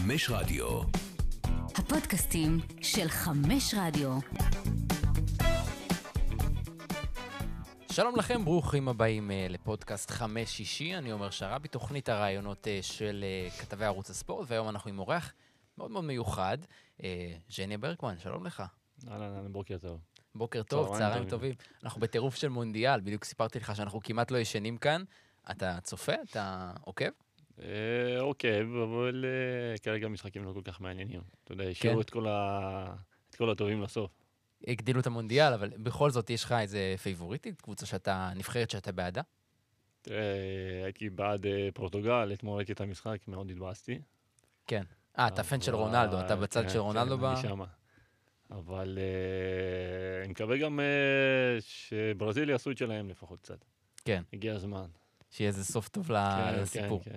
חמש רדיו. הפודקאסטים של חמש רדיו. שלום לכם, ברוכים הבאים לפודקאסט 5 שישי. אני אומר שרבי, תוכנית הרעיונות של כתבי ערוץ הספורט, והיום אנחנו עם אורח מאוד מאוד מיוחד, ז'ניה ברקמן, שלום לך. בוקר טוב. בוקר טוב, צהריים טובים. אנחנו בטירוף של מונדיאל, בדיוק סיפרתי לך שאנחנו כמעט לא ישנים כאן. אתה צופה? אתה עוקב? עוקב, אבל כרגע משחקים לא כל כך מעניינים. אתה יודע, השאירו את כל הטובים לסוף. הגדילו את המונדיאל, אבל בכל זאת יש לך איזה פייבוריטית, קבוצה שאתה, נבחרת שאתה בעדה? הייתי בעד פורטוגל, אתמול ראיתי את המשחק, מאוד התבאסתי. כן. אתה פן של רונלדו, אתה בצד של רונלדו כן, אני שמה. אבל אני מקווה גם שברזיל יעשו את שלהם לפחות קצת. כן. הגיע הזמן. שיהיה איזה סוף טוב לסיפור. כן.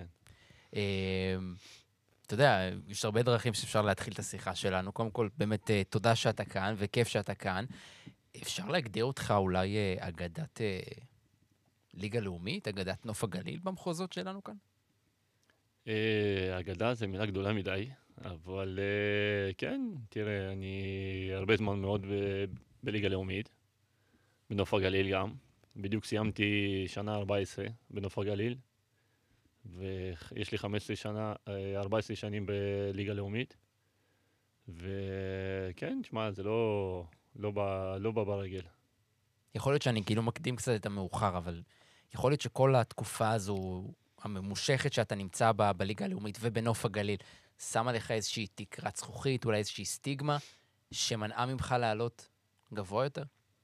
אתה יודע, יש הרבה דרכים שאפשר להתחיל את השיחה שלנו. קודם כל, באמת תודה שאתה כאן, וכיף שאתה כאן. אפשר להגדיר אותך אולי אגדת ליגה לאומית, אגדת נוף הגליל במחוזות שלנו כאן? אגדה זה מילה גדולה מדי, אבל כן, תראה, אני הרבה זמן מאוד בליגה לאומית, בנוף הגליל גם. בדיוק סיימתי שנה 14 בנוף הגליל, ויש לי 14 שנים בליגה לאומית, וכן, תשמע, זה לא בא ברגל. יכול להיות שאני כאילו מקדים קצת את המאוחר, אבל יכול להיות שכל התקופה הזו, הממושכת שאתה נמצא בליגה הלאומית ובנוף הגליל, שמה לך איזושהי תקרת זכוכית, אולי איזושהי סטיגמה, שמנעה ממך לעלות גבוה יותר?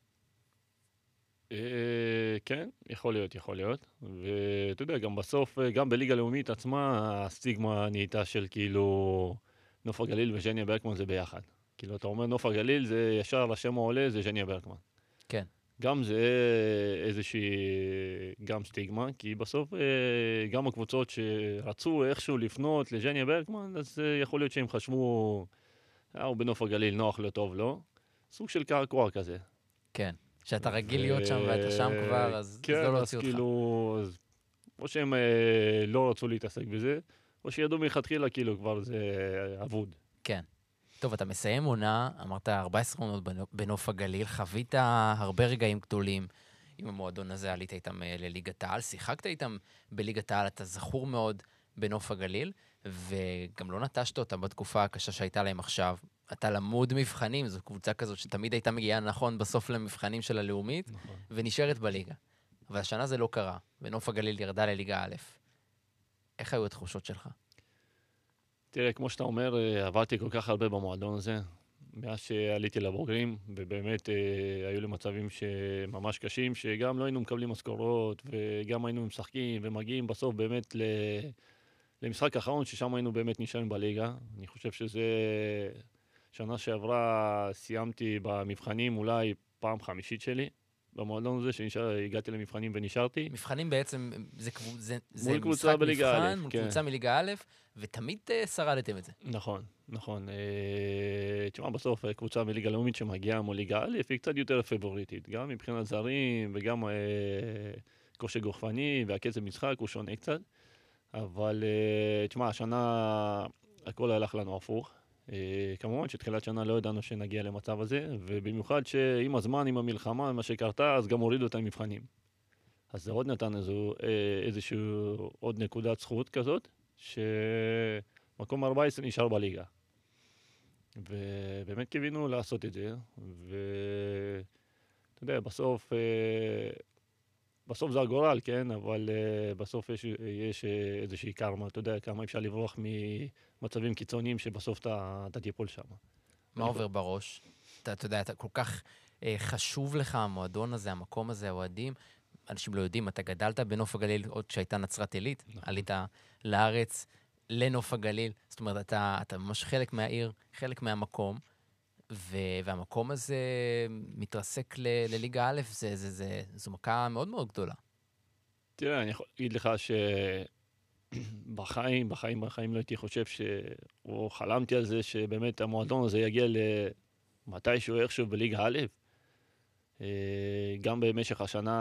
כן, יכול להיות. ואתה יודע, גם בסוף, גם בליגה לאומית עצמה, הסטיגמה נהייתה של כאילו נוף הגליל וז'ניה ברקמן זה ביחד. כאילו, אתה אומר נוף הגליל, זה ישר לשם העולה, זה ז'ניה ברקמן. כן. גם זה איזושהי, גם סטיגמה, כי בסוף גם הקבוצות שרצו איכשהו לפנות לז'ניה ברקמן, אז יכול להיות שהם חשבו, הוא בנוף הגליל נוח לו טוב, לא? סוג של קעקוע כזה. כן. שאתה רגיל להיות שם ואתה שם כבר, אז לא להוציא אותך. כאילו, או שהם לא רצו להתעסק בזה, או שידעו מלכתחילה כאילו כבר זה אבוד. כן. טוב, אתה מסיים עונה, אמרת 14 עונות בנוף הגליל, חווית הרבה רגעים גדולים עם המועדון הזה, עלית איתם לליגת העל, שיחקת איתם בליגת העל, אתה זכור מאוד בנוף הגליל, וגם לא נטשת אותם בתקופה הקשה שהייתה להם עכשיו. אתה למוד מבחנים, זו קבוצה כזאת שתמיד הייתה מגיעה נכון בסוף למבחנים של הלאומית, נכון. ונשארת בליגה. אבל השנה זה לא קרה, ונוף הגליל ירדה לליגה א'. איך היו התחושות שלך? תראה, כמו שאתה אומר, עברתי כל כך הרבה במועדון הזה, מאז שעליתי לבוגרים, ובאמת היו לי מצבים שממש קשים, שגם לא היינו מקבלים משכורות, וגם היינו משחקים ומגיעים בסוף באמת למשחק האחרון, ששם היינו באמת נשארים בליגה. אני חושב שזה שנה שעברה סיימתי במבחנים אולי פעם חמישית שלי, במועדון הזה שהגעתי למבחנים ונשארתי. מבחנים בעצם, זה משחק מבחן, מול קבוצה מליגה א', ותמיד שרדתם את זה. נכון. תשמע, בסוף קבוצה מליגה לאומית שמגיעה מול ליגה א', היא קצת יותר פייבוריטית, גם מבחינת זרים וגם כושר גופני והקצב משחק הוא שונה קצת, אבל תשמע, השנה הכל הלך לנו הפוך. כמובן שתחילת שנה לא ידענו שנגיע למצב הזה, ובמיוחד שעם הזמן, עם המלחמה, מה שקרתה, אז גם הורידו את המבחנים. אז זה עוד נתן איזשהו עוד נקודת זכות כזאת, שמקום 14 נשאר בליגה. ובאמת קיווינו לעשות את זה, ואתה יודע, בסוף זה הגורל, כן? אבל בסוף יש איזושהי קרמה, אתה יודע, כמה אפשר לברוח ממצבים קיצוניים שבסוף אתה תיפול שם. מה עובר בראש? אתה יודע, אתה כל כך חשוב לך המועדון הזה, המקום הזה, האוהדים. אנשים לא יודעים, אתה גדלת בנוף הגליל עוד כשהייתה נצרת עילית, עלית לארץ לנוף הגליל, זאת אומרת, אתה ממש חלק מהעיר, חלק מהמקום, והמקום הזה מתרסק לליגה א', זו מכה מאוד מאוד גדולה. תראה, אני יכול להגיד לך שבחיים לא הייתי חושב או חלמתי על זה שבאמת המועדון הזה יגיע למתישהו איכשהו בליגה א'. גם במשך השנה